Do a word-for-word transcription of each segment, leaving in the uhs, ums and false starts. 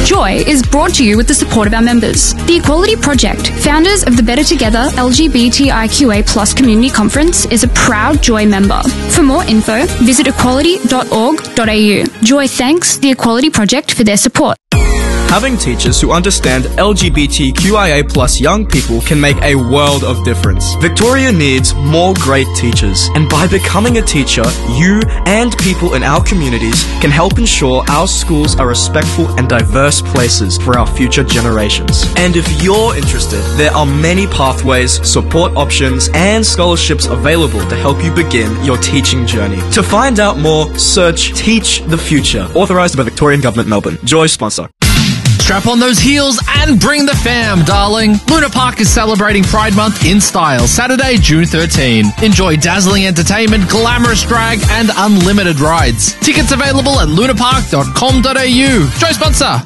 Joy is brought to you with the support of our members. The Equality Project, founders of the Better Together L G B T I Q A plus Community Conference, is a proud Joy member. For more info, visit equality dot org dot a u. Joy thanks the Equality Project for their support. Having teachers who understand L G B T Q I A plus young people can make a world of difference. Victoria needs more great teachers, and by becoming a teacher, you and people in our communities can help ensure our schools are respectful and diverse places for our future generations. And if you're interested, there are many pathways, support options, and scholarships available to help you begin your teaching journey. To find out more, search Teach the Future, authorised by Victorian Government, Melbourne. Joy sponsor. Strap on those heels and bring the fam, darling. Luna Park is celebrating Pride Month in style, Saturday, June thirteenth. Enjoy dazzling entertainment, glamorous drag, and unlimited rides. Tickets available at luna park dot com dot a u. Joy sponsor.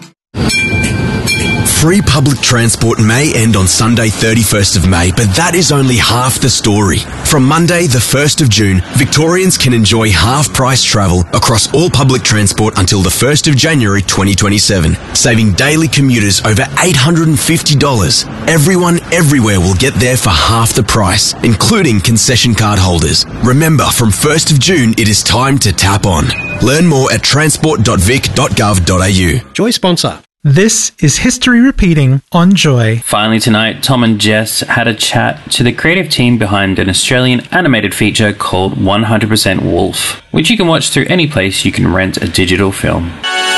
Free public transport may end on Sunday thirty-first of May, but that is only half the story. From Monday the first of June, Victorians can enjoy half-price travel across all public transport until the first of January twenty twenty-seven, saving daily commuters over eight hundred fifty dollars. Everyone everywhere will get there for half the price, including concession card holders. Remember, from first of June, it is time to tap on. Learn more at transport dot vic dot gov dot a u. Joy sponsor. This is History Repeating on Joy. Finally tonight, Tom and Jess had a chat to the creative team behind an Australian animated feature called one hundred percent Wolf, which you can watch through any place you can rent a digital film.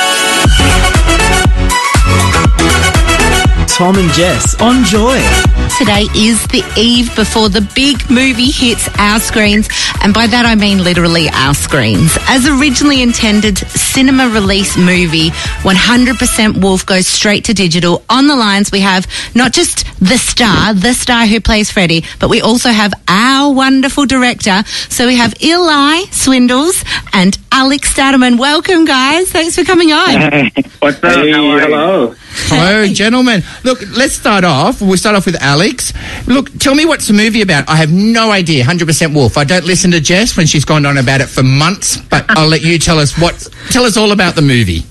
Tom and Jess on Joy. Today is the eve before the big movie hits our screens, and by that I mean literally our screens. As originally intended, cinema release movie one hundred percent Wolf goes straight to digital. On the lines we have not just the star, the star who plays Freddy, but we also have our wonderful director. So we have Eli Swindles and Alex Stadelman. Welcome, guys. Thanks for coming on. Hey, what's up? Hey, hello. Hello, gentlemen. Look, let's start off. We'll start off with Alex. Look, tell me what's the movie about. I have no idea. one hundred percent Wolf. I don't listen to Jess when she's gone on about it for months, but I'll let you tell us what. Tell us all about the movie.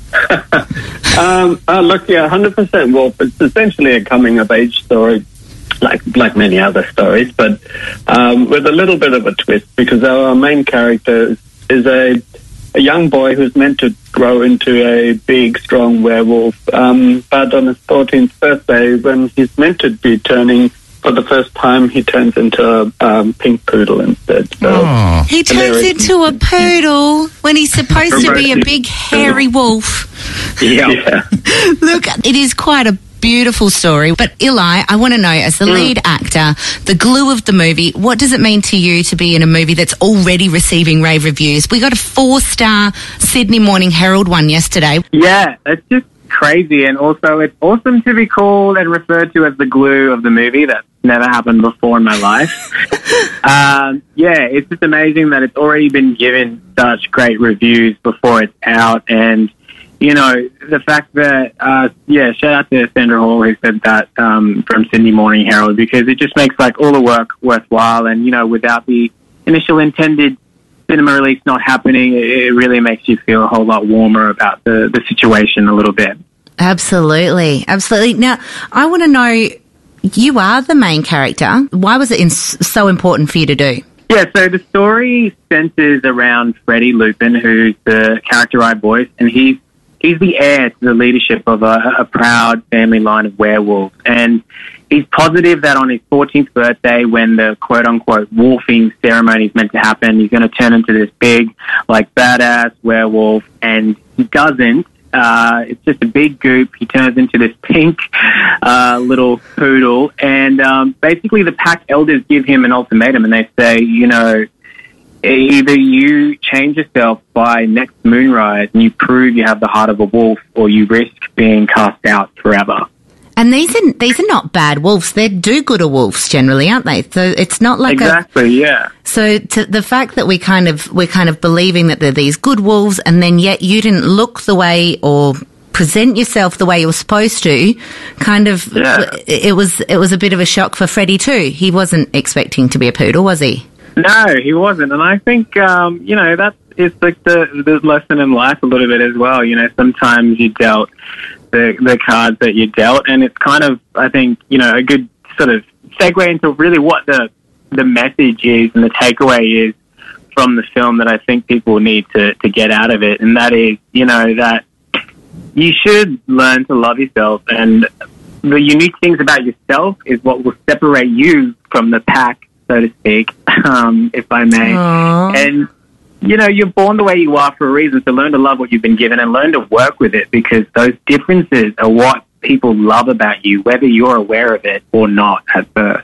um, uh, look, yeah, one hundred percent Wolf. It's essentially a coming-of-age story, like like many other stories, but um, with a little bit of a twist, because our main character is a a young boy who's meant to grow into a big, strong werewolf, um, but on his fourteenth birthday, when he's meant to be turning for the first time, he turns into a um, pink poodle instead. So oh. He turns into a poodle when he's supposed to be a big, hairy wolf. Yeah. yeah. Look, it is quite a beautiful story. But Eli, I want to know, as the mm. lead actor, the glue of the movie, what does it mean to you to be in a movie that's already receiving rave reviews? We got a four-star Sydney Morning Herald one yesterday. Yeah, it's just crazy, and also it's awesome to be called and referred to as the glue of the movie. That's never happened before in my life. um, yeah, it's just amazing that it's already been given such great reviews before it's out, and you know, the fact that, uh, yeah, shout out to Sandra Hall who said that um, from Sydney Morning Herald, because it just makes, like, all the work worthwhile. And, you know, without the initial intended cinema release not happening, it really makes you feel a whole lot warmer about the, the situation a little bit. Absolutely. Absolutely. Now, I want to know, you are the main character. Why was it in, so important for you to do? Yeah, so the story centers around Freddie Lupin, who's the character I voice, and he's He's the heir to the leadership of a, a proud family line of werewolves. And he's positive that on his fourteenth birthday, when the quote-unquote wolfing ceremony is meant to happen, he's going to turn into this big, like, badass werewolf. And he doesn't. Uh, it's just a big goop. He turns into this pink uh, little poodle. And um, basically the pack elders give him an ultimatum, and they say, you know, either you change yourself by next moonrise and you prove you have the heart of a wolf, or you risk being cast out forever. And these are these are not bad wolves. They're do-gooder wolves generally, aren't they? So it's not like exactly, a, yeah. So to the fact that we kind of we're kind of believing that they're these good wolves, and then yet you didn't look the way or present yourself the way you were supposed to, kind of yeah. it was it was a bit of a shock for Freddie too. He wasn't expecting to be a poodle, was he? No, he wasn't. And I think, um, you know, that is like the, the lesson in life a little bit as well. You know, sometimes you're dealt the the cards that you're dealt, and it's kind of, I think, you know, a good sort of segue into really what the the message is and the takeaway is from the film that I think people need to, to get out of it, and that is, you know, that you should learn to love yourself, and the unique things about yourself is what will separate you from the pack, so to speak, um, if I may. Aww. And, you know, you're born the way you are for a reason, so learn to love what you've been given and learn to work with it, because those differences are what people love about you, whether you're aware of it or not at first.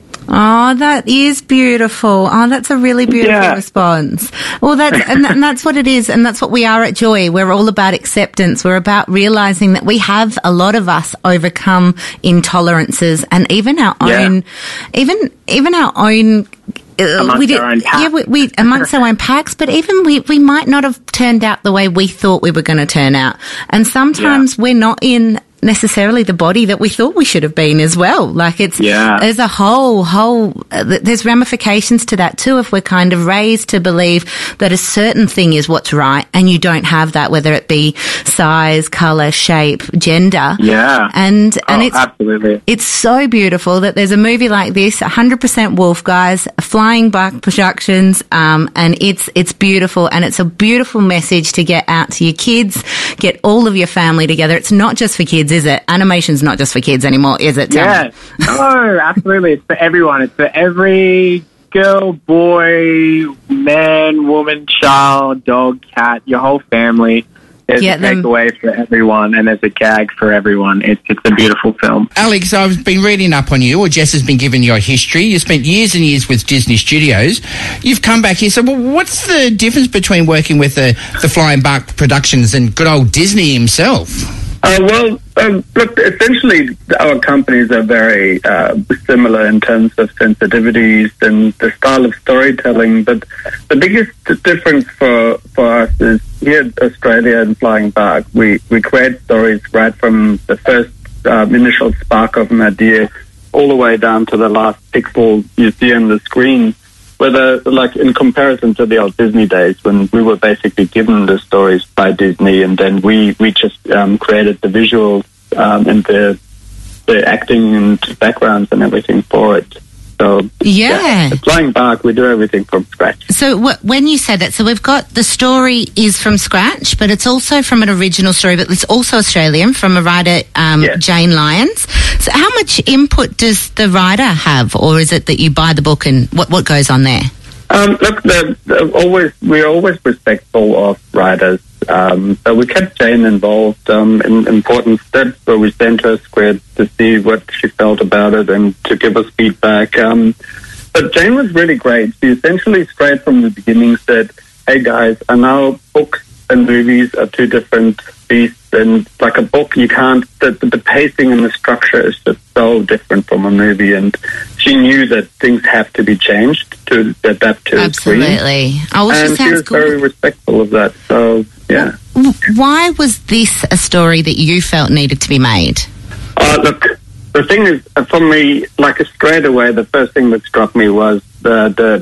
Oh, that is beautiful. Oh, that's a really beautiful Yeah. response. Well, that's, and, and that's what it is. And that's what we are at Joy. We're all about acceptance. We're about realizing that we have, a lot of us, overcome intolerances and even our Yeah. own, even, even our own, uh, Amongst we did, our own pack. yeah, we, we amongst our own packs, but even we, we might not have turned out the way we thought we were going to turn out. And sometimes we're not in necessarily the body that we thought we should have been as well. Like it's, Yeah. there's a whole, whole, uh, th- there's ramifications to that too if we're kind of raised to believe that a certain thing is what's right and you don't have that, whether it be size, colour, shape, gender. Yeah. And, and Oh, it's, absolutely. it's so beautiful that there's a movie like this, one hundred percent Wolf, guys, Flying Buck Productions, um, and it's it's beautiful, and it's a beautiful message to get out to your kids, get all of your family together. It's not just for kids, is it? Animation's not just for kids anymore, is it? Tell me. Yeah. No, absolutely. It's for everyone. It's for every girl, boy, man, woman, child, dog, cat, your whole family. There's Get a them. takeaway for everyone, and there's a gag for everyone. It's it's a beautiful film. Alex, I've been reading up on you, or Jess has been giving your history. You spent years and years with Disney Studios. You've come back here. So, well, what's the difference between working with the, the Flying Buck Productions and good old Disney himself? Uh, well, um, look, essentially our companies are very uh, similar in terms of sensitivities and the style of storytelling, but the biggest difference for, for us is here in Australia and Flying Buck, we, we create stories right from the first um, initial spark of an idea all the way down to the last pixel you see on the screen. Whether, like, in comparison to the old Disney days when we were basically given the stories by Disney and then we, we just um, created the visuals um, and the the acting and backgrounds and everything for it. So, Yeah. at Flying Buck, we do everything from scratch. So wh- when you say that, so we've got the story is from scratch, but it's also from an original story, but it's also Australian from a writer, um, Yes. Jane Lyons. So how much input does the writer have, or is it that you buy the book and what, what goes on there? Um, look, the, the, always we're always respectful of writers. Um, so we kept Jane involved um, in important steps where we sent her script to see what she felt about it and to give us feedback. Um, but Jane was really great. She essentially straight from the beginning said, hey guys, I know books and movies are two different beasts, and like a book you can't, the, the pacing and the structure is just so different from a movie, and she knew that things have to be changed to adapt to the screen. Absolutely. Oh, well, she And she sounds was good. very respectful of that, so yeah. W- Why was this a story that you felt needed to be made? Uh, look, the thing is, uh, for me, like straight away, the first thing that struck me was the the,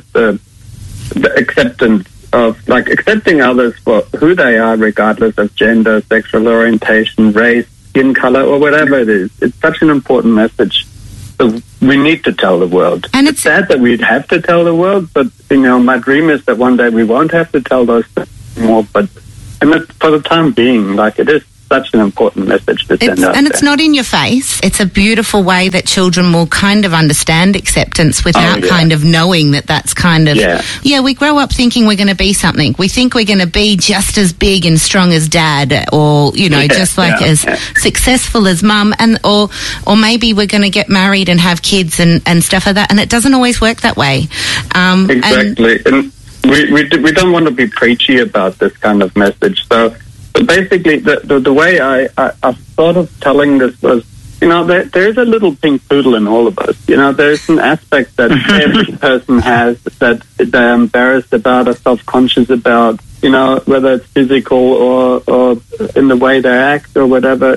the, the acceptance of, like, accepting others for who they are, regardless of gender, sexual orientation, race, skin color, or whatever it is. It's such an important message. So we need to tell the world. And it's sad that we'd have to tell the world, but, you know, my dream is that one day we won't have to tell those things anymore, but and that for the time being, like, it is such an important message to send It's, out and it's there. not in your face. It's a beautiful way that children will kind of understand acceptance without Oh, yeah. kind of knowing that that's kind of, Yeah. yeah, we grow up thinking we're going to be something. We think we're going to be just as big and strong as dad, or, you know, Yeah, just like yeah, as yeah. successful as mum, and or or maybe we're going to get married and have kids and, and stuff like that. And it doesn't always work that way. Um, And Exactly. And we, we, d- we don't want to be preachy about this kind of message. So, so basically, the, the, the way I, I, I thought of telling this was, you know, there, there is a little pink poodle in all of us. You know, there's an aspect that every person has that they're embarrassed about or self-conscious about, you know, whether it's physical or, or in the way they act or whatever. And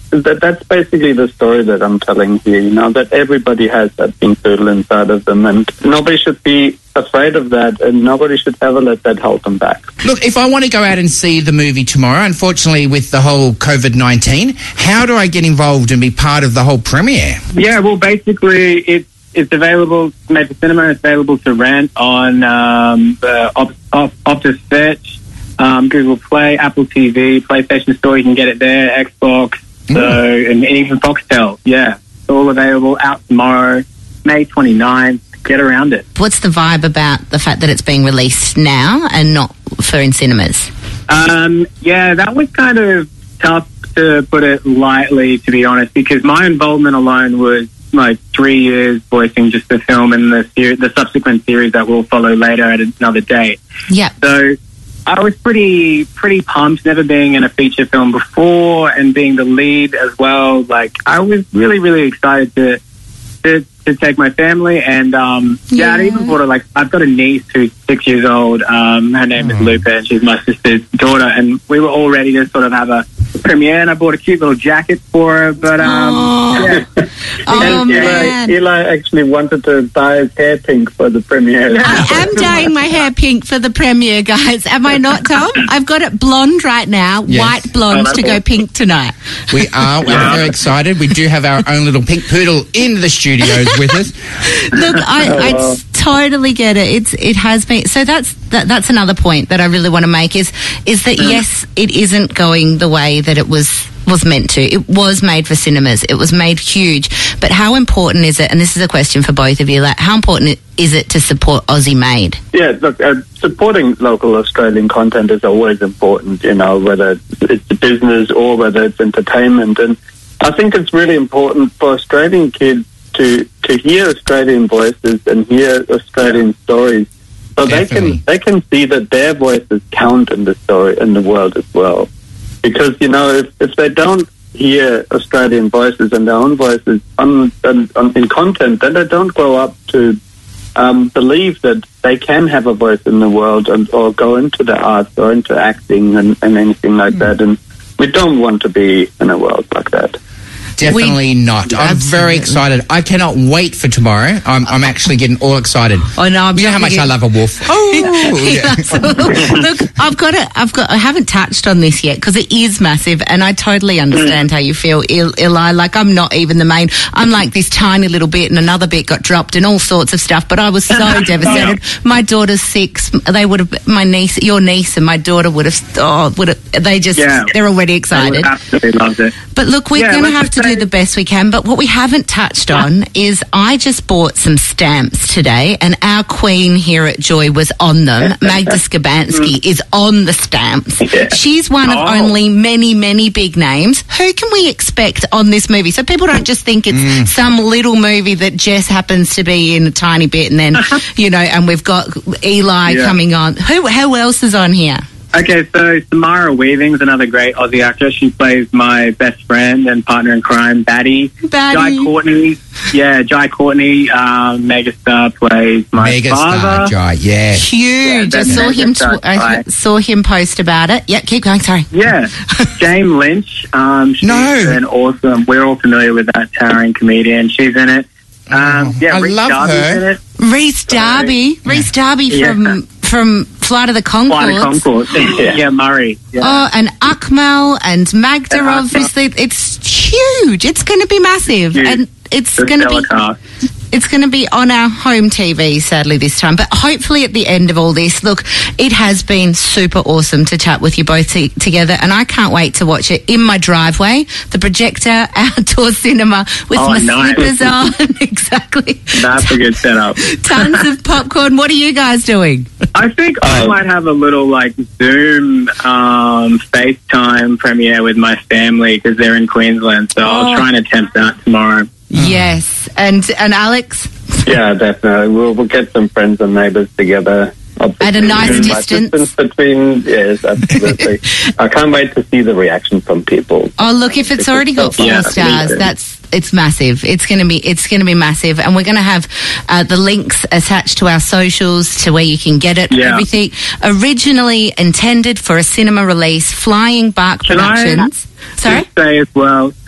that that's basically the story that I'm telling here, you know, that everybody has that pink poodle inside of them, and nobody should be afraid of that, and nobody should ever let that hold them back. Look, if I want to go out and see the movie tomorrow, unfortunately with the whole COVID nineteen, how do I get involved and be part of the whole premiere? Yeah, well, basically, it's it's available, made for cinema, and it's available to rent on um, the Op- Op- Optus Fetch, um, Google Play, Apple T V, PlayStation Store. You can get it there, Xbox, so and, and even Foxtel. Yeah, it's all available. Out tomorrow, May twenty-ninth. Get around it. What's the vibe about the fact that it's being released now and not for in cinemas? Um, yeah, that was kind of tough to put it lightly, to be honest, because my involvement alone was like three years voicing just the film and the ser- the subsequent series that will follow later at another date. Yeah. So I was pretty pretty pumped, never being in a feature film before and being the lead as well. Like, I was really, really excited to to, to take my family, and um, yeah, yeah I even bought her, like, I've got a niece who's six years old. Um, her name is Lupa, and she's my sister's daughter, and we were all ready to sort of have a premiere, and I bought a cute little jacket for her, but um, yeah. Oh, and man. Eli, Eli actually wanted to dye his hair pink for the premiere. I am dyeing my hair pink for the premiere, guys. Am I not, Tom? I've got it blonde right now, Yes. white blonde Oh, to go awesome. pink tonight. We are. We're Yeah. very excited. We do have our own little pink poodle in the studios with us. Look, I, Oh, I wow. totally get it. It's it has been so. That's that, that's another point that I really want to make is is that yes, it isn't going the way that it was was meant to. It was made for cinemas. It was made huge. But how important is it? And this is a question for both of you. Like, how important is it to support Aussie made? Yeah, look, uh, supporting local Australian content is always important, you know, whether it's business or whether it's entertainment. And I think it's really important for Australian kids to, to hear Australian voices and hear Australian stories, so they Definitely. can they can see that their voices count in the story in the world as well. Because, you know, if, if they don't hear Australian voices and their own voices on, on, on in content, then they don't grow up to um, believe that they can have a voice in the world, and, or go into the arts or into acting and, and anything like that. And we don't want to be in a world like that. Definitely not. I'm very excited. I cannot wait for tomorrow. I'm, I'm actually getting all excited. Oh no, I'm You know how much getting- I love a wolf. Oh, yeah. Look, I've got it. I've got. I haven't touched on this yet because it is massive, and I totally understand how you feel, Il- Eli. Like, I'm not even the main. I'm like this tiny little bit, and another bit got dropped, and all sorts of stuff. But I was so devastated. My daughter's six. They would have. My niece, your niece, and my daughter would have. Oh, would have. They just. Yeah. They're already I excited. absolutely loved it. But look, we're Yeah, going to let's have to just do say- the best we can. But what we haven't touched on is I just bought some stamps today, and our queen here at Joy was on them. Magda Skabansky is on the stamps. Yeah. She's one of Oh. only many, many big names. Who can we expect on this movie? So people don't just think it's some little movie that Jess happens to be in a tiny bit, and then, you know, and we've got Eli Yeah. coming on. Who, who else is on here? Okay, so Samara Weaving's another great Aussie actress. She plays my best friend and partner in crime, Batty. Batty. Jai Courtney, yeah, Jai Courtney, um, megastar, plays my Mega father. star, Jai, yeah. Huge. Yeah, I saw that's him. mega Tw- I right. saw him post about it. Yeah, keep going. Sorry. Yeah, Jane Lynch. Um, she's No. an awesome. We're all familiar with that towering comedian. She's in it. Um, yeah, I Rick love Darby's her. in it. Reese Darby. Reese Darby Yeah. from from Flight of the Flight Conchords. of Concord. Yeah. yeah, Murray. Yeah. Oh, and Akmal and Magda, And Akmal. obviously. It's huge. It's going to be massive. Huge. And it's The going to stellar be... cast. It's going to be on our home T V, sadly, this time. But hopefully at the end of all this, look, it has been super awesome to chat with you both t- together, and I can't wait to watch it in my driveway, the projector, outdoor cinema, with Oh, my nice. slippers on. Exactly. That's a good setup. Tons of popcorn. What are you guys doing? I think I might have a little like Zoom um, FaceTime premiere with my family because they're in Queensland, so Oh. I'll try and attempt that tomorrow. Yes. And and Alex? Yeah, definitely. We'll, we'll get some friends and neighbours together. At a nice Obviously, distance. distance between, yes, absolutely. I can't wait to see the reaction from people. Oh, look, if it's already got four Yeah, stars, amazing. that's it's massive. It's going to be it's going to be massive, and we're going to have uh, the links attached to our socials to where you can get it. Yeah. Everything originally intended for a cinema release. Flying Bark Can I- Productions. Sorry. Just say as well,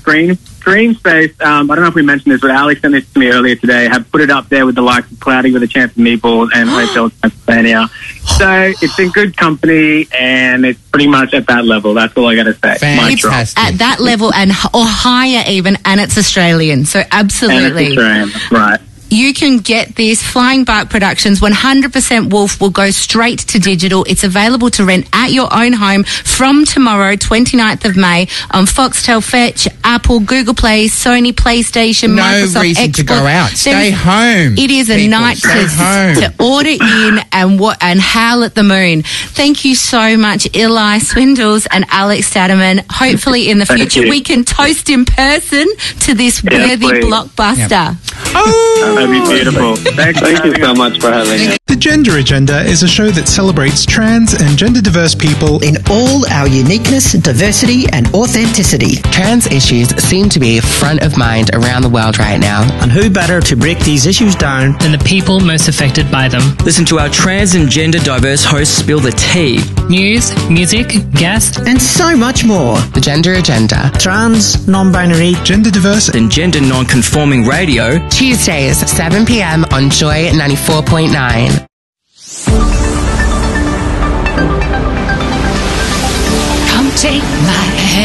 Screen Screenspace, um, I don't know if we mentioned this, but Alex sent this to me earlier today, have put it up there with the likes of Cloudy with a Chance of Meatballs and Hotel Transylvania. So it's in good company, and it's pretty much at that level. That's all I got to say. My It's drop. at that level and or higher even, and it's Australian. So absolutely. And it's Australian, right. You can get this. Flying Bark Productions, one hundred percent Wolf, will go straight to digital. It's available to rent at your own home from tomorrow, twenty-ninth of May, on Foxtel, Fetch, Apple, Google Play, Sony, PlayStation, No Microsoft, reason to Xbox. go out. There Stay is- home. It is a people. night Stay to, home. to order in and what and howl at the moon. Thank you so much, Eli Swindles and Alex Stademan. Hopefully in the Thank future you. we can toast in person to this Yeah, worthy please. blockbuster. That'd be beautiful. Thanks Thank you so much for having us. The Gender Agenda is a show that celebrates trans and gender diverse people In all our uniqueness, diversity, and authenticity. Trans issues seem to be front of mind around the world right now. And who better to break these issues down and the people most affected by them. Listen to our trans and gender diverse hosts spill the tea. News, music, guests, and so much more. The Gender Agenda. Trans, non-binary, gender diverse, and gender non-conforming radio. Tuesdays, seven p.m. on Joy ninety-four point nine. Come take my hand.